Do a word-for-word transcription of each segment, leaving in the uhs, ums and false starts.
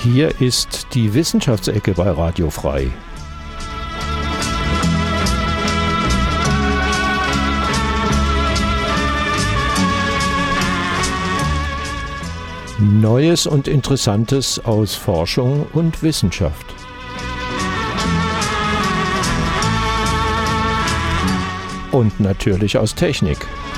Hier ist die Wissenschaftsecke bei Radio Frei. Neues und Interessantes aus Forschung und Wissenschaft. Und natürlich aus Technik.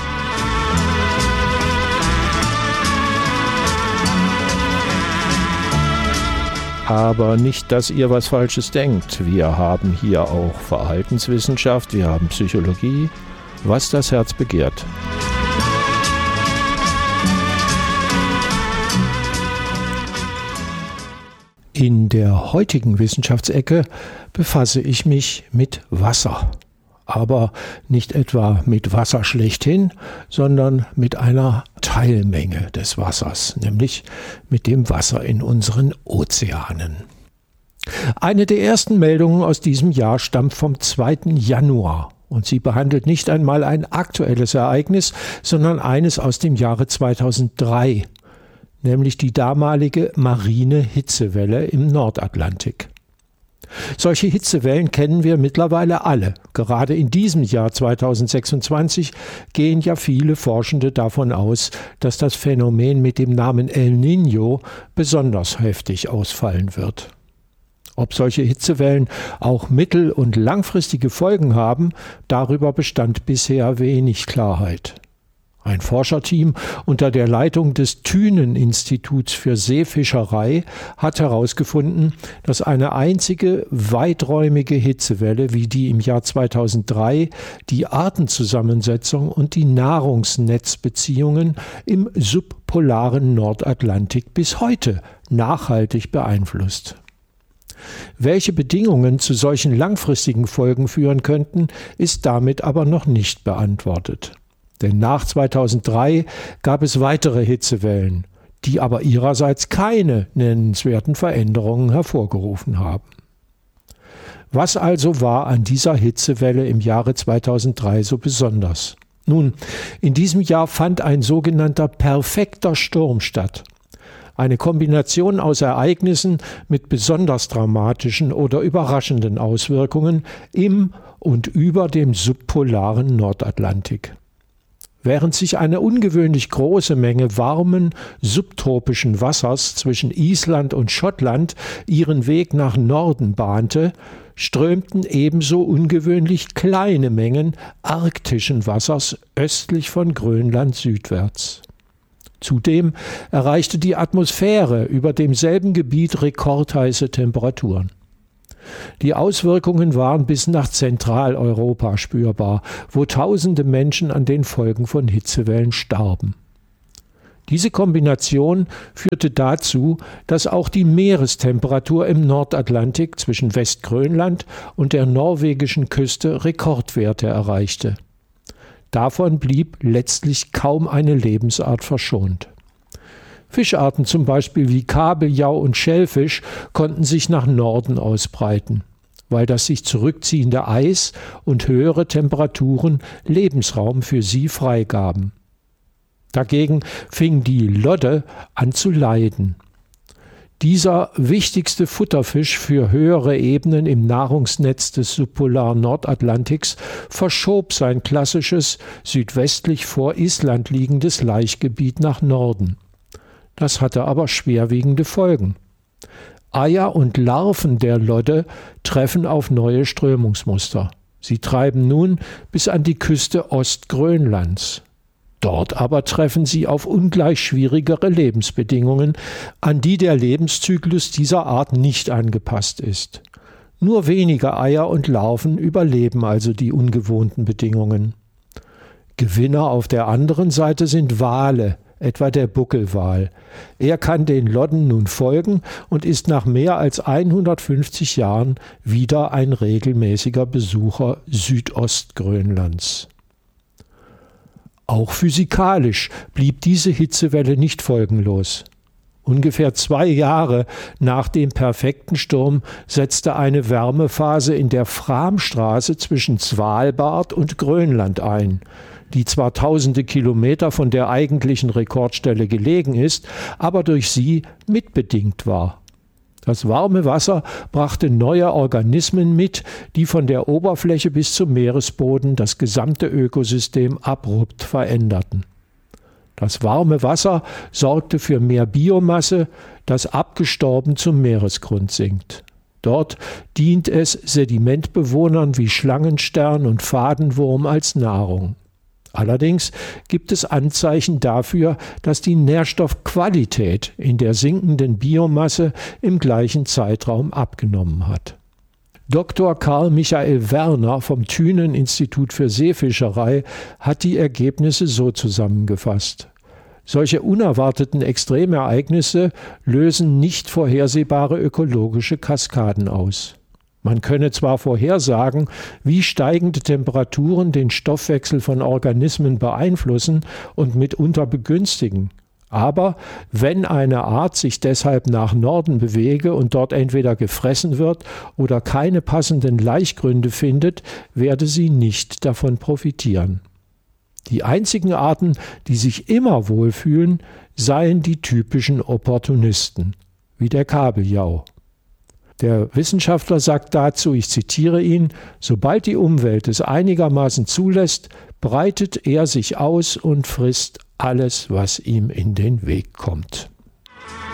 Aber nicht, dass ihr was Falsches denkt. Wir haben hier auch Verhaltenswissenschaft, wir haben Psychologie, was das Herz begehrt. In der heutigen Wissenschaftsecke befasse ich mich mit Wasser. Aber nicht etwa mit Wasser schlechthin, sondern mit einer Teilmenge des Wassers, nämlich mit dem Wasser in unseren Ozeanen. Eine der ersten Meldungen aus diesem Jahr stammt vom zweiten Januar und sie behandelt nicht einmal ein aktuelles Ereignis, sondern eines aus dem Jahre zweitausenddrei, nämlich die damalige marine Hitzewelle im Nordatlantik. Solche Hitzewellen kennen wir mittlerweile alle. Gerade in diesem Jahr zweitausendsechsundzwanzig gehen ja viele Forschende davon aus, dass das Phänomen mit dem Namen El Niño besonders heftig ausfallen wird. Ob solche Hitzewellen auch mittel- und langfristige Folgen haben, darüber bestand bisher wenig Klarheit. Ein Forscherteam unter der Leitung des Thünen-Instituts für Seefischerei hat herausgefunden, dass eine einzige weiträumige Hitzewelle wie die im Jahr zweitausenddrei die Artenzusammensetzung und die Nahrungsnetzbeziehungen im subpolaren Nordatlantik bis heute nachhaltig beeinflusst. Welche Bedingungen zu solchen langfristigen Folgen führen könnten, ist damit aber noch nicht beantwortet. Denn nach zweitausenddrei gab es weitere Hitzewellen, die aber ihrerseits keine nennenswerten Veränderungen hervorgerufen haben. Was also war an dieser Hitzewelle im Jahre zweitausenddrei so besonders? Nun, in diesem Jahr fand ein sogenannter perfekter Sturm statt. Eine Kombination aus Ereignissen mit besonders dramatischen oder überraschenden Auswirkungen im und über dem subpolaren Nordatlantik. Während sich eine ungewöhnlich große Menge warmen, subtropischen Wassers zwischen Island und Schottland ihren Weg nach Norden bahnte, strömten ebenso ungewöhnlich kleine Mengen arktischen Wassers östlich von Grönland südwärts. Zudem erreichte die Atmosphäre über demselben Gebiet rekordheiße Temperaturen. Die Auswirkungen waren bis nach Zentraleuropa spürbar, wo tausende Menschen an den Folgen von Hitzewellen starben. Diese Kombination führte dazu, dass auch die Meerestemperatur im Nordatlantik zwischen Westgrönland und der norwegischen Küste Rekordwerte erreichte. Davon blieb letztlich kaum eine Lebensart verschont. Fischarten zum Beispiel wie Kabeljau und Schellfisch konnten sich nach Norden ausbreiten, weil das sich zurückziehende Eis und höhere Temperaturen Lebensraum für sie freigaben. Dagegen fing die Lodde an zu leiden. Dieser wichtigste Futterfisch für höhere Ebenen im Nahrungsnetz des subpolaren Nordatlantiks verschob sein klassisches südwestlich vor Island liegendes Laichgebiet nach Norden. Das hatte aber schwerwiegende Folgen. Eier und Larven der Lodde treffen auf neue Strömungsmuster. Sie treiben nun bis an die Küste Ostgrönlands. Dort aber treffen sie auf ungleich schwierigere Lebensbedingungen, an die der Lebenszyklus dieser Art nicht angepasst ist. Nur wenige Eier und Larven überleben also die ungewohnten Bedingungen. Gewinner auf der anderen Seite sind Wale, etwa der Buckelwal. Er kann den Lodden nun folgen und ist nach mehr als hundertfünfzig Jahren wieder ein regelmäßiger Besucher Südostgrönlands. Auch physikalisch blieb diese Hitzewelle nicht folgenlos. Ungefähr zwei Jahre nach dem perfekten Sturm setzte eine Wärmephase in der Framstraße zwischen Svalbard und Grönland ein, die zwar tausende Kilometer von der eigentlichen Rekordstelle gelegen ist, aber durch sie mitbedingt war. Das warme Wasser brachte neue Organismen mit, die von der Oberfläche bis zum Meeresboden das gesamte Ökosystem abrupt veränderten. Das warme Wasser sorgte für mehr Biomasse, das abgestorben zum Meeresgrund sinkt. Dort dient es Sedimentbewohnern wie Schlangenstern und Fadenwurm als Nahrung. Allerdings gibt es Anzeichen dafür, dass die Nährstoffqualität in der sinkenden Biomasse im gleichen Zeitraum abgenommen hat. Doktor Karl Michael Werner vom Thünen-Institut für Seefischerei hat die Ergebnisse so zusammengefasst. Solche unerwarteten Extremereignisse lösen nicht vorhersehbare ökologische Kaskaden aus. Man könne zwar vorhersagen, wie steigende Temperaturen den Stoffwechsel von Organismen beeinflussen und mitunter begünstigen, aber wenn eine Art sich deshalb nach Norden bewege und dort entweder gefressen wird oder keine passenden Laichgründe findet, werde sie nicht davon profitieren. Die einzigen Arten, die sich immer wohlfühlen, seien die typischen Opportunisten, wie der Kabeljau. Der Wissenschaftler sagt dazu, ich zitiere ihn, sobald die Umwelt es einigermaßen zulässt, breitet er sich aus und frisst alles, was ihm in den Weg kommt.